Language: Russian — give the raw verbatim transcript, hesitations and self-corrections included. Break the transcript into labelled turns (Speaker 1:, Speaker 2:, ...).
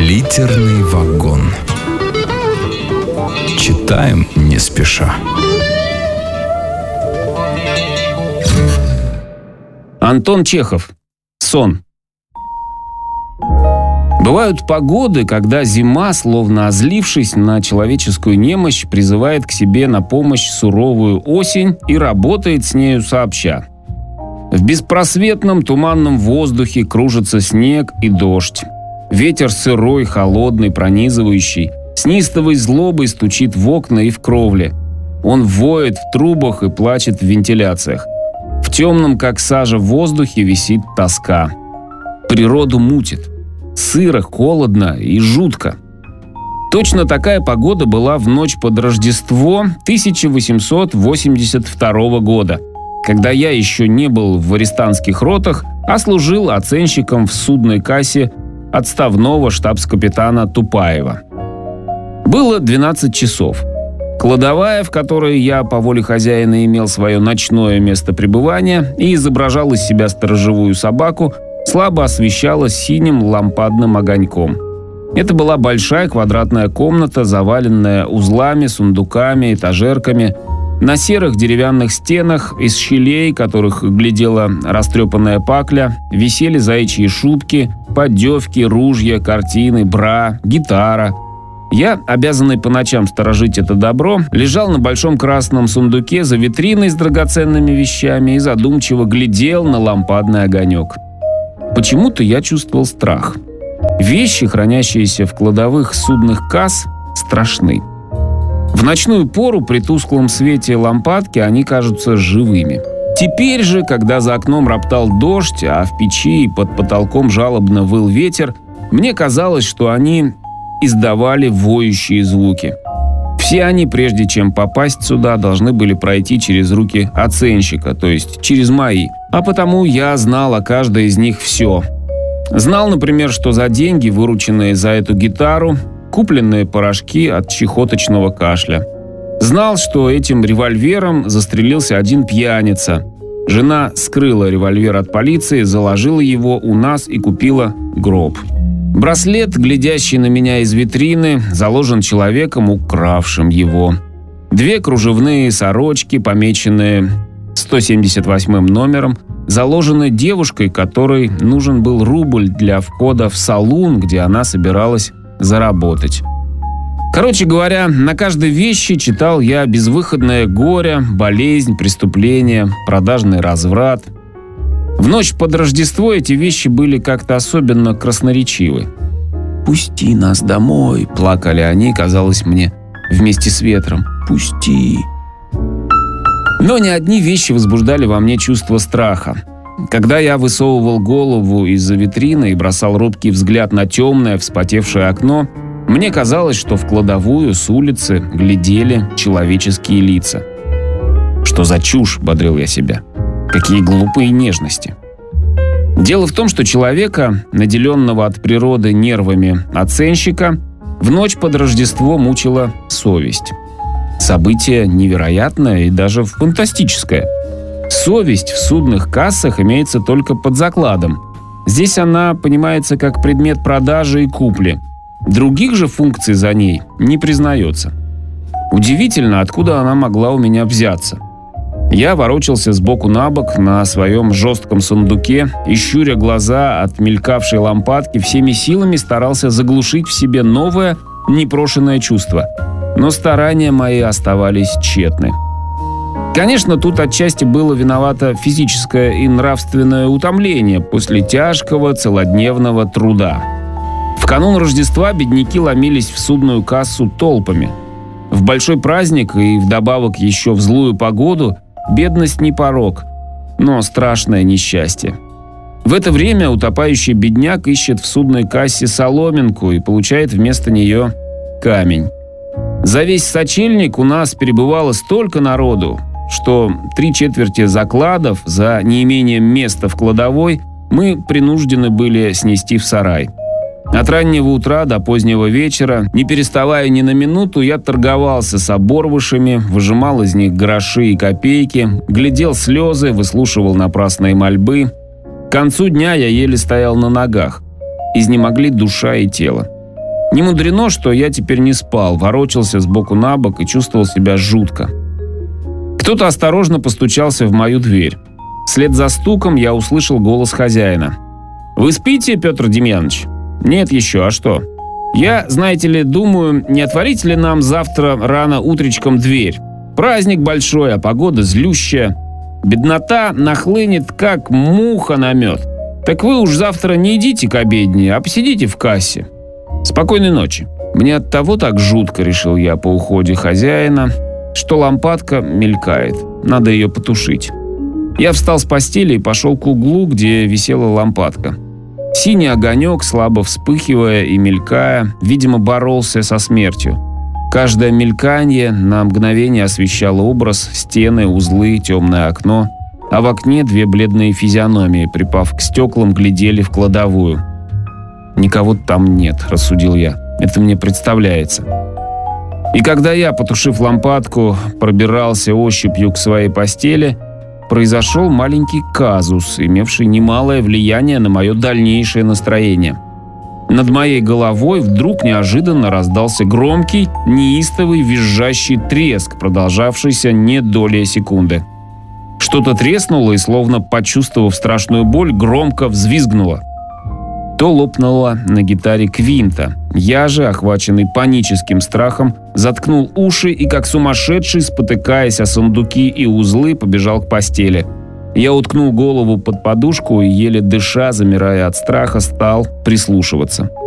Speaker 1: Литерный вагон. Читаем не спеша.
Speaker 2: Антон Чехов. Сон. Бывают погоды, когда зима, словно озлившись на человеческую немощь, призывает к себе на помощь суровую осень и работает с нею сообща. В беспросветном туманном воздухе кружится снег и дождь. Ветер сырой, холодный, пронизывающий, с неистовой злобой стучит в окна и в кровле. Он воет в трубах и плачет в вентиляциях. В темном, как сажа, воздухе висит тоска. Природу мутит. Сыро, холодно и жутко. Точно такая погода была в ночь под Рождество тысяча восемьсот восемьдесят второго года, когда я еще не был в арестантских ротах, а служил оценщиком в судной кассе отставного штабс-капитана Тупаева. Было двенадцать часов. Кладовая, в которой я по воле хозяина имел свое ночное место пребывания и изображал из себя сторожевую собаку, слабо освещалась синим лампадным огоньком. Это была большая квадратная комната, заваленная узлами, сундуками, этажерками. На серых деревянных стенах, из щелей, которых глядела растрепанная пакля, висели заячьи шубки, поддевки, ружья, картины, бра, гитара. Я, обязанный по ночам сторожить это добро, лежал на большом красном сундуке за витриной с драгоценными вещами и задумчиво глядел на лампадный огонек. Почему-то я чувствовал страх. Вещи, хранящиеся в кладовых судных касс, страшны. В ночную пору при тусклом свете лампадки они кажутся живыми. Теперь же, когда за окном роптал дождь, а в печи и под потолком жалобно выл ветер, мне казалось, что они издавали воющие звуки. Все они, прежде чем попасть сюда, должны были пройти через руки оценщика, то есть через мои. А потому я знал о каждой из них все. Знал, например, что за деньги, вырученные за эту гитару, купленные порошки от чехоточного кашля. Знал, что этим револьвером застрелился один пьяница. Жена скрыла револьвер от полиции, заложила его у нас и купила гроб. Браслет, глядящий на меня из витрины, заложен человеком, укравшим его. Две кружевные сорочки, помеченные сто семьдесят восьмым номером, заложены девушкой, которой нужен был рубль для входа в салун, где она собиралась заработать. Короче говоря, на каждой вещи читал я безвыходное горе, болезнь, преступление, продажный разврат. В ночь под Рождество эти вещи были как-то особенно красноречивы. «Пусти нас домой», — плакали они, казалось мне, вместе с ветром. «Пусти». Но не одни вещи возбуждали во мне чувство страха. Когда я высовывал голову из-за витрины и бросал робкий взгляд на темное, вспотевшее окно, мне казалось, что в кладовую с улицы глядели человеческие лица. «Что за чушь?» — бодрил я себя. «Какие глупые нежности!» Дело в том, что человека, наделенного от природы нервами оценщика, в ночь под Рождество мучила совесть. Событие невероятное и даже фантастическое. Совесть в судных кассах имеется только под закладом. Здесь она понимается как предмет продажи и купли. Других же функций за ней не признается. Удивительно, откуда она могла у меня взяться. Я ворочался сбоку на бок на своем жестком сундуке и, щуря глаза от мелькавшей лампадки, всеми силами старался заглушить в себе новое, непрошенное чувство. Но старания мои оставались тщетны. Конечно, тут отчасти было виновато физическое и нравственное утомление после тяжкого целодневного труда. В канун Рождества бедняки ломились в судную кассу толпами. В большой праздник и вдобавок еще в злую погоду бедность не порок, но страшное несчастье. В это время утопающий бедняк ищет в судной кассе соломинку и получает вместо нее камень. За весь сочельник у нас перебывало столько народу, что три четверти закладов за неимением места в кладовой мы принуждены были снести в сарай. От раннего утра до позднего вечера, не переставая ни на минуту, я торговался с оборвышами, выжимал из них гроши и копейки, глядел слезы, выслушивал напрасные мольбы. К концу дня я еле стоял на ногах. Изнемогли душа и тело. Не мудрено, что я теперь не спал, ворочался сбоку на бок и чувствовал себя жутко. Кто-то осторожно постучался в мою дверь. Вслед за стуком я услышал голос хозяина. «Вы спите, Петр Демьянович?» «Нет еще, а что?» «Я, знаете ли, думаю, не отворить ли нам завтра рано утречком дверь? Праздник большой, а погода злющая. Беднота нахлынет, как муха на мед. Так вы уж завтра не идите к обедне, а посидите в кассе. Спокойной ночи». Мне от того так жутко, решил я по уходе хозяина, что лампадка мелькает. Надо ее потушить. Я встал с постели и пошел к углу, где висела лампадка. Синий огонек, слабо вспыхивая и мелькая, видимо, боролся со смертью. Каждое мельканье на мгновение освещало образ, стены, узлы, темное окно, а в окне две бледные физиономии, припав к стеклам, глядели в кладовую. «Никого там нет», — рассудил я. «Это мне представляется». И когда я, потушив лампадку, пробирался ощупью к своей постели, произошел маленький казус, имевший немалое влияние на мое дальнейшее настроение. Над моей головой вдруг неожиданно раздался громкий, неистовый, визжащий треск, продолжавшийся не долей секунды. Что-то треснуло и, словно почувствовав страшную боль, громко взвизгнуло. То лопнула на гитаре квинта. Я же, охваченный паническим страхом, заткнул уши и, как сумасшедший, спотыкаясь о сундуки и узлы, побежал к постели. Я уткнул голову под подушку и, еле дыша, замирая от страха, стал прислушиваться.